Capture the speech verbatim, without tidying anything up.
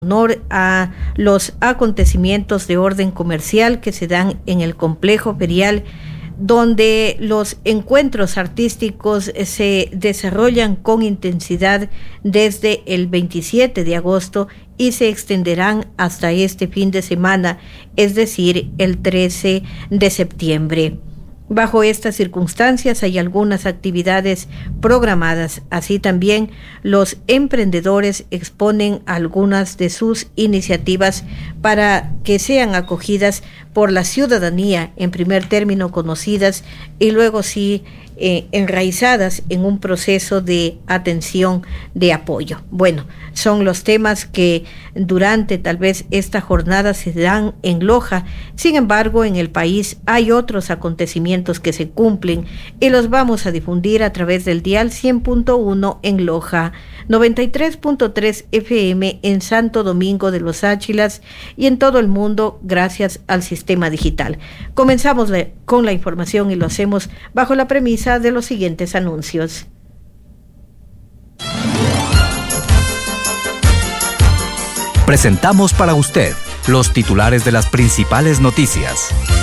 honor a los acontecimientos de orden comercial que se dan en el complejo ferial, donde los encuentros artísticos se desarrollan con intensidad desde el veintisiete de agosto y se extenderán hasta este fin de semana, es decir, el trece de septiembre. Bajo estas circunstancias hay algunas actividades programadas. Así también los emprendedores exponen algunas de sus iniciativas para que sean acogidas por la ciudadanía, en primer término conocidas y luego sí eh, enraizadas en un proceso de atención, de apoyo. Bueno, son los temas que durante tal vez esta jornada se dan en Loja. Sin embargo, en el país hay otros acontecimientos que se cumplen y los vamos a difundir a través del dial cien punto uno en Loja, noventa y tres punto tres F M en Santo Domingo de los Áchilas y en todo el mundo gracias al sistema digital. Comenzamos la, con la información y lo hacemos bajo la premisa de los siguientes anuncios. Presentamos para usted los titulares de las principales noticias.